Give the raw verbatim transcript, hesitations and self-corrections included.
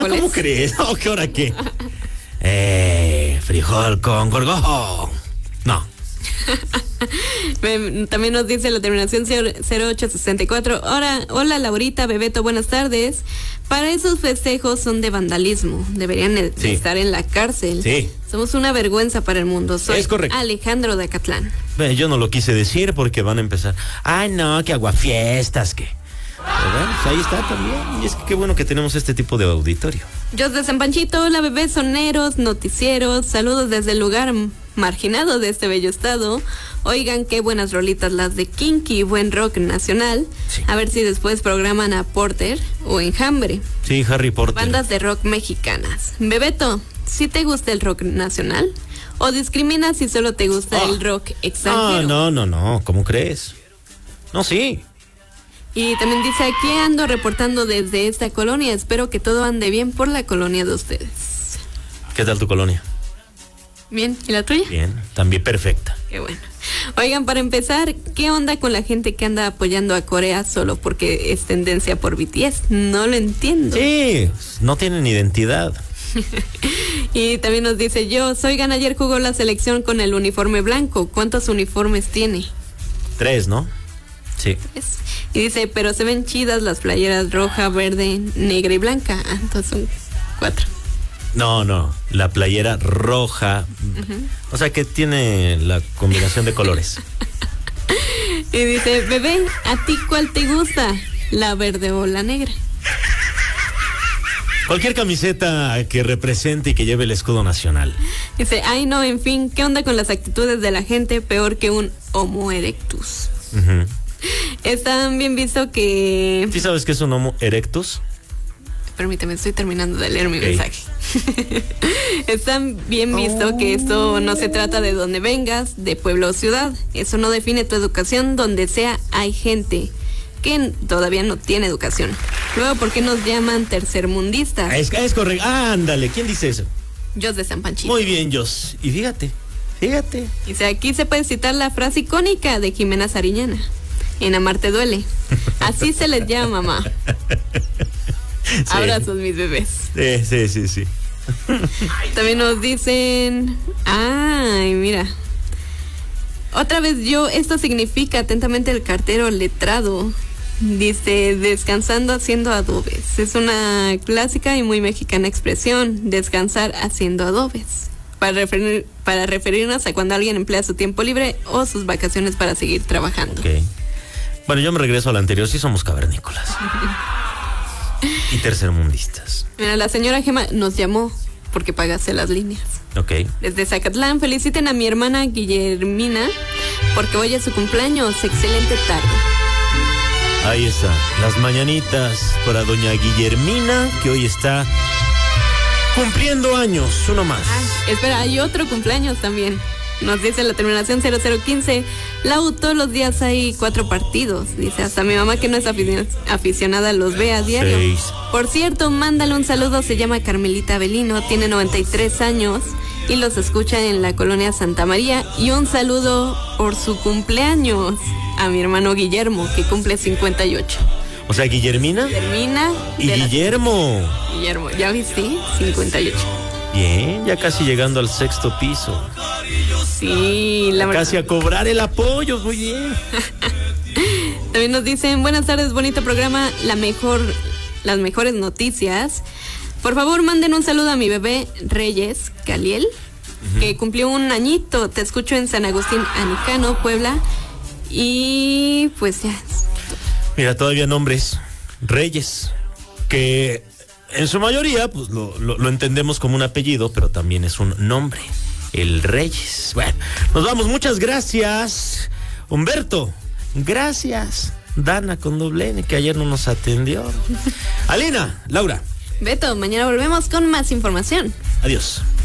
¿Cómo crees? No, ¿qué hora qué? eh, frijol con gorgojo. No. También nos dice la terminación cero ocho sesenta y cuatro. Hola, hola Laurita, Bebeto, buenas tardes. Para esos festejos son de vandalismo. Deberían sí. estar en la cárcel. Sí. Somos una vergüenza para el mundo. Soy es correcto. Alejandro de Acatlán. Eh, yo no lo quise decir porque van a empezar. Ay, no, que aguafiestas, que. Pero bueno, pues ahí está también. Y es que qué bueno que tenemos este tipo de auditorio. Yo de San Panchito, hola bebés soneros, noticieros, saludos desde el lugar marginado de este bello estado. Oigan, qué buenas rolitas las de Kinky, buen rock nacional. Sí. A ver si después programan a Porter o Enjambre. Sí, Harry Porter. Bandas de rock mexicanas. Bebeto, ¿sí te gusta el rock nacional? ¿O discriminas si solo te gusta oh. el rock extranjero? No, no, no, no, ¿cómo crees? No, sí. Y también dice, aquí ando reportando desde esta colonia. Espero que todo ande bien por la colonia de ustedes. ¿Qué tal tu colonia? Bien, ¿y la tuya? Bien, también perfecta. Qué bueno. Oigan, para empezar, ¿qué onda con la gente que anda apoyando a Corea solo porque es tendencia por B T S? No lo entiendo. Sí, no tienen identidad. Y también nos dice, yo, Soigan, ayer jugó la selección con el uniforme blanco. ¿Cuántos uniformes tiene? Tres, ¿no? Sí. Y dice, pero se ven chidas las playeras roja, verde, negra y blanca. Ah, entonces son cuatro. No, no, la playera roja. Uh-huh. O sea que tiene la combinación de colores. Y dice, bebé, ¿a ti cuál te gusta? ¿La verde o la negra? Cualquier camiseta que represente y que lleve el escudo nacional. Dice, ay no, en fin, ¿qué onda con las actitudes de la gente? Peor que un Homo erectus. Uh-huh. Está bien visto que... ¿Sí sabes qué es un Homo erectus? Permíteme, estoy terminando de leer mi okay. mensaje. Está bien visto oh. que esto no se trata de dónde vengas, de pueblo o ciudad. Eso no define tu educación. Donde sea hay gente que todavía no tiene educación. Luego, ¿por qué nos llaman tercermundistas? Es, es correcto. Ah, ándale, ¿quién dice eso? Jos de San Panchito. Muy bien, Jos. Y fíjate, fíjate. Dice, aquí se puede citar la frase icónica de Jimena Sariñana. En amarte duele. Así se les llama, mamá. Sí. Abrazos, mis bebés. Sí, sí, sí, sí. También nos dicen, ay, mira. Otra vez yo, esto significa atentamente el cartero letrado. Dice, descansando haciendo adobes. Es una clásica y muy mexicana expresión, descansar haciendo adobes. Para, referir, para referirnos a cuando alguien emplea su tiempo libre o sus vacaciones para seguir trabajando. Okay. Bueno, yo me regreso al anterior, sí somos cavernícolas. Y tercermundistas. Mira, la señora Gema nos llamó porque pagase las líneas. Ok. Desde Zacatlán, feliciten a mi hermana Guillermina porque hoy es su cumpleaños. Excelente tarde. Ahí está, las mañanitas para doña Guillermina, que hoy está cumpliendo años, uno más. Ah, espera, hay otro cumpleaños también. Nos dice la terminación cero cero quince. Lau, todos los días hay cuatro partidos. Dice, hasta mi mamá que no es aficionada los ve a diario. Seis. Por cierto, mándale un saludo, se llama Carmelita Avelino, tiene noventa y tres años y los escucha en la colonia Santa María. Y un saludo por su cumpleaños a mi hermano Guillermo, que cumple cincuenta y ocho. O sea, Guillermina. Guillermina. Y Guillermo. La... Guillermo, ¿ya viste? cincuenta y ocho. Bien, ya casi llegando al sexto piso. Sí, la casi a cobrar el apoyo, muy bien. También nos dicen, buenas tardes, bonito programa, la mejor, las mejores noticias. Por favor, manden un saludo a mi bebé Reyes Caliel, uh-huh. que cumplió un añito. Te escucho en San Agustín Anicano, Puebla. Y pues ya. Mira, todavía nombres Reyes, que en su mayoría pues lo, lo, lo entendemos como un apellido, pero también es un nombre. El Reyes. Bueno, nos vamos. Muchas gracias, Humberto. Gracias, Dana con doble N, que ayer no nos atendió. Alina, Laura. Beto, mañana volvemos con más información. Adiós.